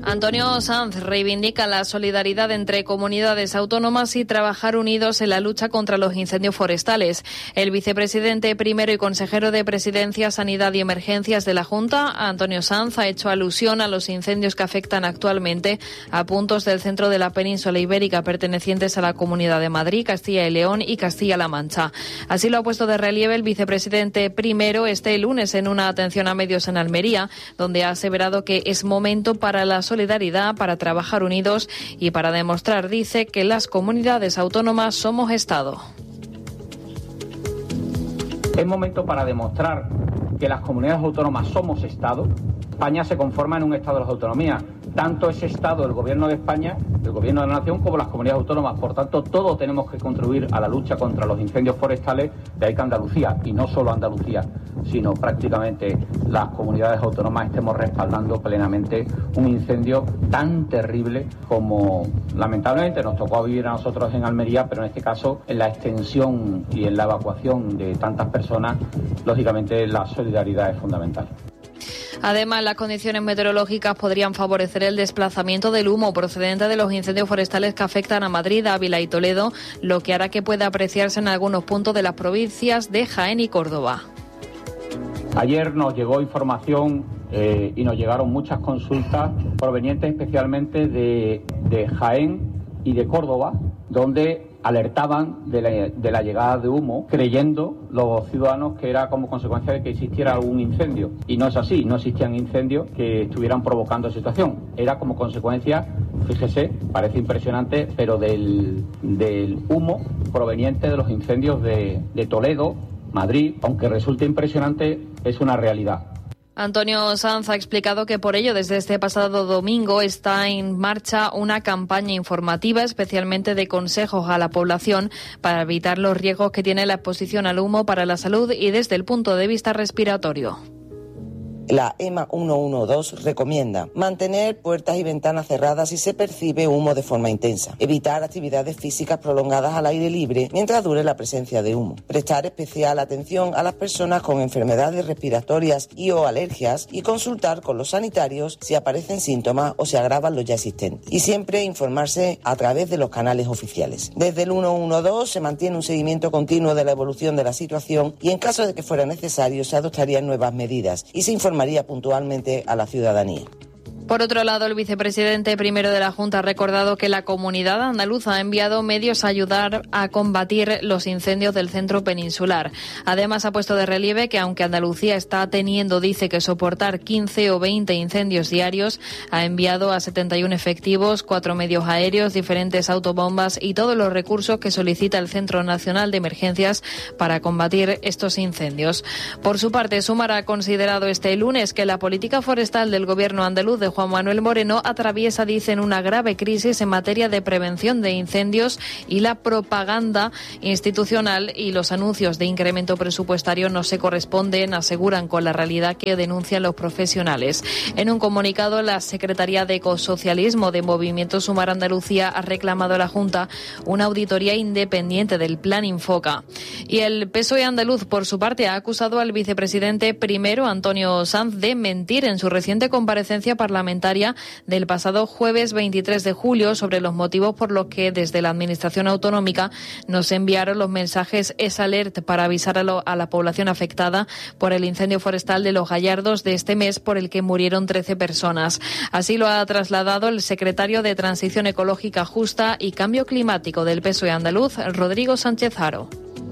Antonio Sanz reivindica la solidaridad entre comunidades autónomas y trabajar unidos en la lucha contra los incendios forestales. El vicepresidente primero y consejero de Presidencia, Sanidad y Emergencias de la Junta, Antonio Sanz, ha hecho alusión a los incendios que afectan actualmente a puntos del centro de la península ibérica pertenecientes a la Comunidad de Madrid, Castilla y León y Castilla-La Mancha. Así lo ha puesto de relieve el vicepresidente primero este lunes en una atención a medios en Almería, donde ha aseverado que es momento para la solidaridad, para trabajar unidos y para demostrar, dice, que las comunidades autónomas somos Estado. Es momento para demostrar que las comunidades autónomas somos Estado. España se conforma en un Estado de las autonomías. Tanto ese Estado, el Gobierno de España, el Gobierno de la Nación, como las comunidades autónomas. Por tanto, todos tenemos que contribuir a la lucha contra los incendios forestales. De ahí que Andalucía, y no solo Andalucía, sino prácticamente las comunidades autónomas, estemos respaldando plenamente un incendio tan terrible como lamentablemente nos tocó vivir a nosotros en Almería, pero en este caso, en la extensión y en la evacuación de tantas personas, lógicamente la solidaridad es fundamental. Además, las condiciones meteorológicas podrían favorecer el desplazamiento del humo procedente de los incendios forestales que afectan a Madrid, Ávila y Toledo, lo que hará que pueda apreciarse en algunos puntos de las provincias de Jaén y Córdoba. Ayer nos llegó información y nos llegaron muchas consultas provenientes especialmente de Jaén y de Córdoba, donde alertaban de la llegada de humo, creyendo los ciudadanos que era como consecuencia de que existiera algún incendio. Y no es así, no existían incendios que estuvieran provocando esa situación. Era como consecuencia, fíjese, parece impresionante, pero del humo proveniente de los incendios de Toledo, Madrid. Aunque resulte impresionante, es una realidad. Antonio Sanz ha explicado que por ello desde este pasado domingo está en marcha una campaña informativa, especialmente de consejos a la población para evitar los riesgos que tiene la exposición al humo para la salud y desde el punto de vista respiratorio. La EMA 112 recomienda mantener puertas y ventanas cerradas si se percibe humo de forma intensa, evitar actividades físicas prolongadas al aire libre mientras dure la presencia de humo, prestar especial atención a las personas con enfermedades respiratorias y o alergias y consultar con los sanitarios si aparecen síntomas o se agravan los ya existentes, y siempre informarse a través de los canales oficiales. Desde el 112 se mantiene un seguimiento continuo de la evolución de la situación y en caso de que fuera necesario se adoptarían nuevas medidas y se informaría puntualmente a la ciudadanía. Por otro lado, el vicepresidente primero de la Junta ha recordado que la comunidad andaluza ha enviado medios a ayudar a combatir los incendios del centro peninsular. Además, ha puesto de relieve que aunque Andalucía está teniendo, dice, que soportar 15 o 20 incendios diarios, ha enviado a 71 efectivos, 4 medios aéreos, diferentes autobombas y todos los recursos que solicita el Centro Nacional de Emergencias para combatir estos incendios. Por su parte, Sumar ha considerado este lunes que la política forestal del Gobierno andaluz de Juan Manuel Moreno atraviesa, dicen, una grave crisis en materia de prevención de incendios y la propaganda institucional y los anuncios de incremento presupuestario no se corresponden, aseguran, con la realidad que denuncian los profesionales. En un comunicado, la Secretaría de Ecosocialismo de Movimiento Sumar Andalucía ha reclamado a la Junta una auditoría independiente del Plan Infoca. Y el PSOE andaluz, por su parte, ha acusado al vicepresidente primero, Antonio Sanz, de mentir en su reciente comparecencia parlamentaria del pasado jueves 23 de julio sobre los motivos por los que desde la Administración Autonómica nos enviaron los mensajes S-Alert para avisar a la población afectada por el incendio forestal de Los Gallardos de este mes, por el que murieron 13 personas. Así lo ha trasladado el secretario de Transición Ecológica Justa y Cambio Climático del PSOE andaluz, Rodrigo Sánchez Haro.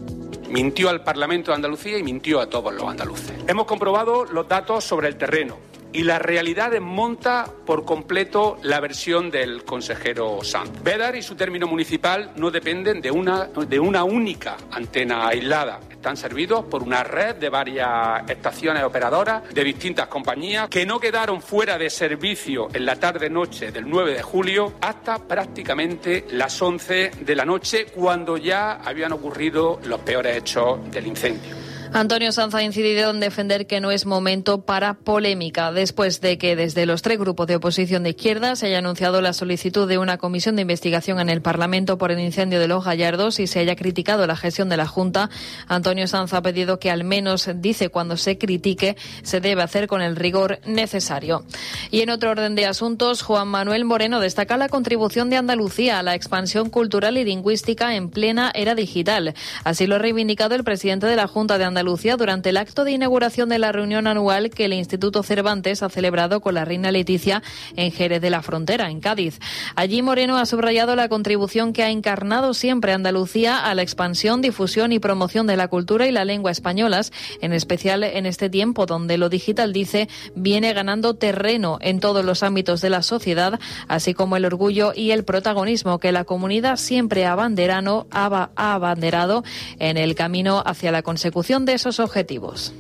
Mintió al Parlamento de Andalucía y mintió a todos los andaluces. Hemos comprobado los datos sobre el terreno y la realidad desmonta por completo la versión del consejero Sanz. Bédar y su término municipal no dependen de una única antena aislada. Están servidos por una red de varias estaciones operadoras de distintas compañías que no quedaron fuera de servicio en la tarde-noche del 9 de julio hasta prácticamente las 11 de la noche, cuando ya habían ocurrido los peores hechos del incendio. Antonio Sanz ha incidido en defender que no es momento para polémica, después de que desde los 3 grupos de oposición de izquierda se haya anunciado la solicitud de una comisión de investigación en el Parlamento por el incendio de Los Gallardos y se haya criticado la gestión de la Junta. Antonio Sanz ha pedido que al menos, dice, cuando se critique, se debe hacer con el rigor necesario. Y en otro orden de asuntos, Juan Manuel Moreno destaca la contribución de Andalucía a la expansión cultural y lingüística en plena era digital. Así lo ha reivindicado el presidente de la Junta de Andalucía durante el acto de inauguración de la reunión anual que el Instituto Cervantes ha celebrado con la reina Leticia en Jerez de la Frontera, en Cádiz. Allí Moreno ha subrayado la contribución que ha encarnado siempre Andalucía a la expansión, difusión y promoción de la cultura y la lengua españolas, en especial en este tiempo donde lo digital, dice, viene ganando terreno en todos los ámbitos de la sociedad, así como el orgullo y el protagonismo que la comunidad siempre ha abanderado en el camino hacia la consecución de esos objetivos.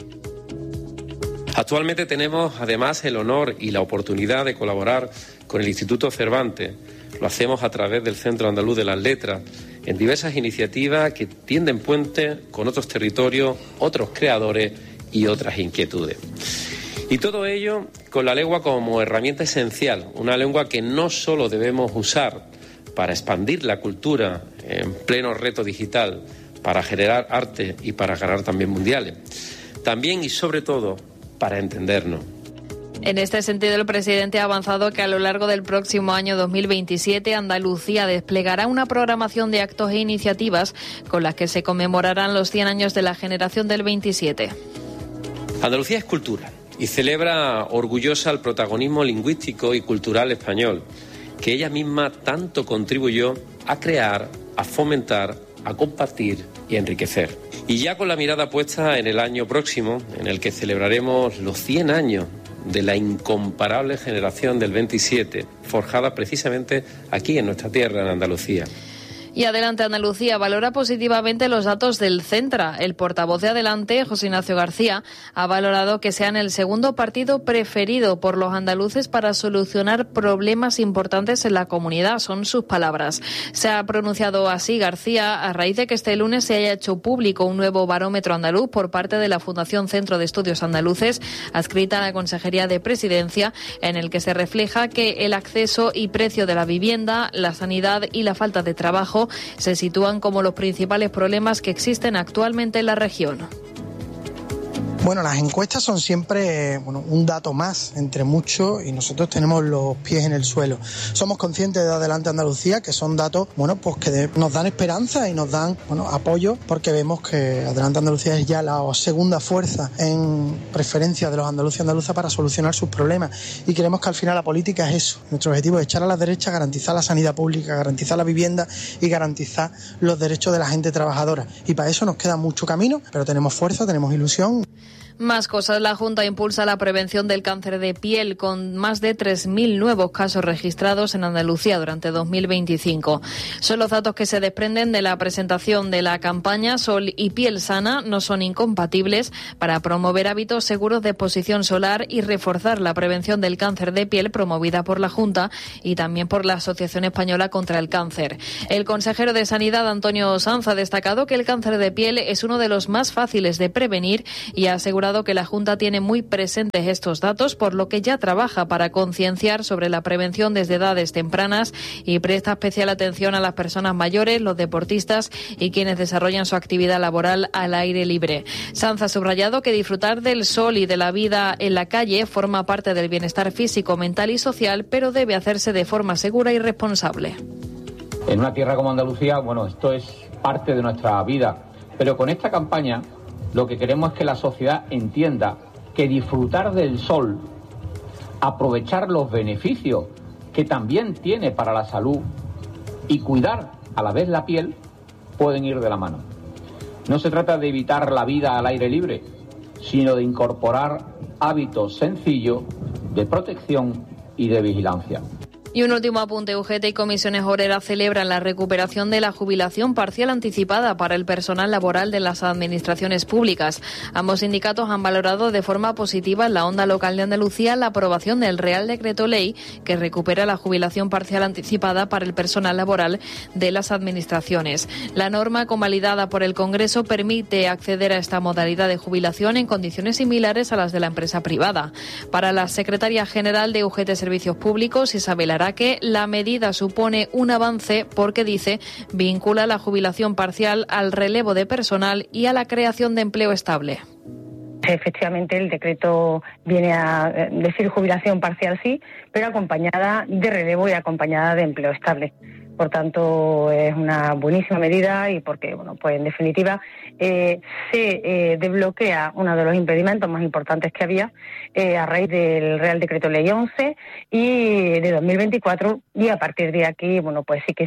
Actualmente tenemos además el honor y la oportunidad de colaborar con el Instituto Cervantes. Lo hacemos a través del Centro Andaluz de las Letras, en diversas iniciativas que tienden puentes con otros territorios, otros creadores y otras inquietudes. Y todo ello con la lengua como herramienta esencial, una lengua que no solo debemos usar para expandir la cultura en pleno reto digital, para generar arte y para ganar también mundiales, también y sobre todo para entendernos. En este sentido, el presidente ha avanzado que a lo largo del próximo año 2027 Andalucía desplegará una programación de actos e iniciativas con las que se conmemorarán los 100 años de la generación del 27. Andalucía es cultura y celebra orgullosa el protagonismo lingüístico y cultural español, que ella misma tanto contribuyó a crear, a fomentar, a compartir y a enriquecer. Y ya con la mirada puesta en el año próximo, en el que celebraremos los 100 años de la incomparable generación del 27, forjada precisamente aquí en nuestra tierra, en Andalucía. Y Adelante Andalucía valora positivamente los datos del Centra. El portavoz de Adelante, José Ignacio García, ha valorado que sean el segundo partido preferido por los andaluces para solucionar problemas importantes en la comunidad. Son sus palabras. Se ha pronunciado así García a raíz de que este lunes se haya hecho público un nuevo barómetro andaluz por parte de la Fundación Centro de Estudios Andaluces, adscrita a la Consejería de Presidencia, en el que se refleja que el acceso y precio de la vivienda, la sanidad y la falta de trabajo se sitúan como los principales problemas que existen actualmente en la región. Bueno, las encuestas son siempre un dato más entre muchos y nosotros tenemos los pies en el suelo. Somos conscientes de Adelante Andalucía, que son datos pues que nos dan esperanza y nos dan apoyo, porque vemos que Adelante Andalucía es ya la segunda fuerza en preferencia de los andaluces y andaluzas para solucionar sus problemas. Y creemos que al final la política es eso. Nuestro objetivo es echar a la derecha, garantizar la sanidad pública, garantizar la vivienda y garantizar los derechos de la gente trabajadora. Y para eso nos queda mucho camino, pero tenemos fuerza, tenemos ilusión. Más cosas. La Junta impulsa la prevención del cáncer de piel con más de 3.000 nuevos casos registrados en Andalucía durante 2025. Son los datos que se desprenden de la presentación de la campaña Sol y Piel Sana no son incompatibles para promover hábitos seguros de exposición solar y reforzar la prevención del cáncer de piel, promovida por la Junta y también por la Asociación Española contra el Cáncer. El consejero de Sanidad, Antonio Sanz, ha destacado que el cáncer de piel es uno de los más fáciles de prevenir y ha asegurado que la Junta tiene muy presentes estos datos, por lo que ya trabaja para concienciar sobre la prevención desde edades tempranas y presta especial atención a las personas mayores, los deportistas y quienes desarrollan su actividad laboral al aire libre. Sanz ha subrayado que disfrutar del sol y de la vida en la calle forma parte del bienestar físico, mental y social, pero debe hacerse de forma segura y responsable. En una tierra como Andalucía, esto es parte de nuestra vida, pero con esta campaña lo que queremos es que la sociedad entienda que disfrutar del sol, aprovechar los beneficios que también tiene para la salud y cuidar a la vez la piel, pueden ir de la mano. No se trata de evitar la vida al aire libre, sino de incorporar hábitos sencillos de protección y de vigilancia. Y un último apunte. UGT y Comisiones Obreras celebran la recuperación de la jubilación parcial anticipada para el personal laboral de las administraciones públicas. Ambos sindicatos han valorado de forma positiva en la onda local de Andalucía la aprobación del Real Decreto Ley que recupera la jubilación parcial anticipada para el personal laboral de las administraciones. La norma, convalidada por el Congreso, permite acceder a esta modalidad de jubilación en condiciones similares a las de la empresa privada. Para la secretaria general de UGT Servicios Públicos, Isabel Araque, la medida supone un avance porque, dice, vincula la jubilación parcial al relevo de personal y a la creación de empleo estable. Efectivamente, el decreto viene a decir jubilación parcial sí, pero acompañada de relevo y acompañada de empleo estable. Por tanto, es una buenísima medida y porque, bueno, pues en definitiva se desbloquea uno de los impedimentos más importantes que había a raíz del Real Decreto Ley 11 y de 2024 y a partir de aquí, bueno, pues sí que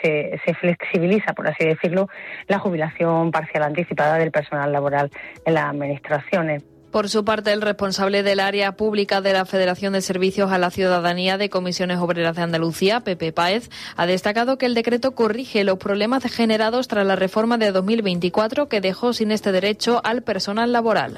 se flexibiliza, por así decirlo, la jubilación parcial anticipada del personal laboral en las administraciones. Por su parte, el responsable del área pública de la Federación de Servicios a la Ciudadanía de Comisiones Obreras de Andalucía, Pepe Páez, ha destacado que el decreto corrige los problemas generados tras la reforma de 2024 que dejó sin este derecho al personal laboral.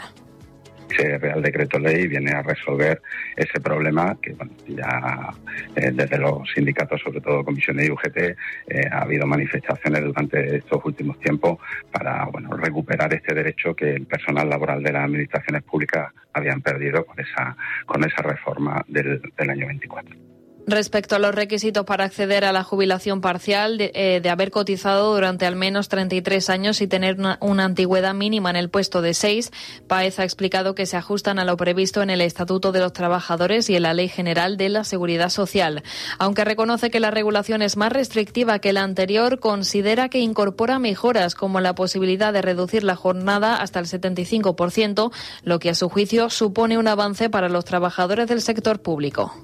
Ese Real Decreto Ley viene a resolver ese problema que, bueno, ya desde los sindicatos, sobre todo comisiones y UGT, ha habido manifestaciones durante estos últimos tiempos para, bueno, recuperar este derecho que el personal laboral de las administraciones públicas habían perdido con esa reforma del año 24. Respecto a los requisitos para acceder a la jubilación parcial, de haber cotizado durante al menos 33 años y tener una antigüedad mínima en el puesto de 6, Páez ha explicado que se ajustan a lo previsto en el Estatuto de los Trabajadores y en la Ley General de la Seguridad Social. Aunque reconoce que la regulación es más restrictiva que la anterior, considera que incorpora mejoras como la posibilidad de reducir la jornada hasta el 75%, lo que a su juicio supone un avance para los trabajadores del sector público.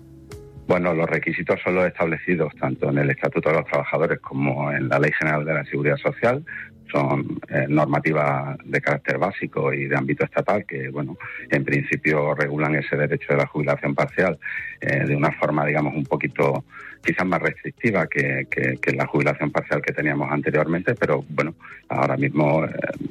Bueno, los requisitos son los establecidos tanto en el Estatuto de los Trabajadores como en la Ley General de la Seguridad Social. Son normativas de carácter básico y de ámbito estatal que, bueno, en principio regulan ese derecho de la jubilación parcial de una forma, digamos, un poquito quizás más restrictiva que la jubilación parcial que teníamos anteriormente, pero, bueno, ahora mismo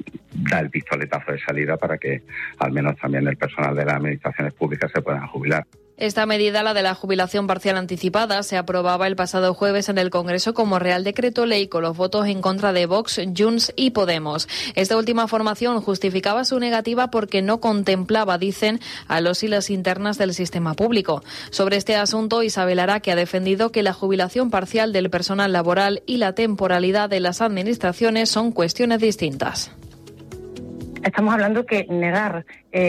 da el pistoletazo de salida para que al menos también el personal de las administraciones públicas se puedan jubilar. Esta medida, la de la jubilación parcial anticipada, se aprobaba el pasado jueves en el Congreso como Real Decreto Ley con los votos en contra de Vox, Junts y Podemos. Esta última formación justificaba su negativa porque no contemplaba, dicen, a los y las internas del sistema público. Sobre este asunto, Isabel Araque ha defendido que la jubilación parcial del personal laboral y la temporalidad de las administraciones son cuestiones distintas. Estamos hablando que negar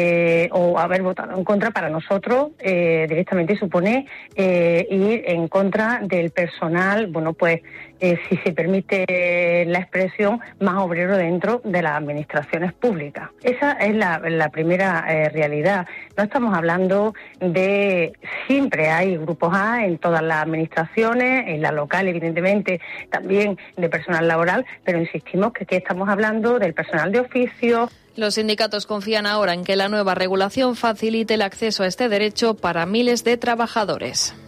o haber votado en contra para nosotros directamente supone ir en contra del personal, bueno, pues si se permite la expresión, más obrero dentro de las administraciones públicas. Esa es la primera realidad. No estamos hablando de... Siempre hay grupos A en todas las administraciones, en la local evidentemente también de personal laboral, pero insistimos que aquí estamos hablando del personal de oficio. Los sindicatos confían ahora en que la nueva regulación facilite el acceso a este derecho para miles de trabajadores.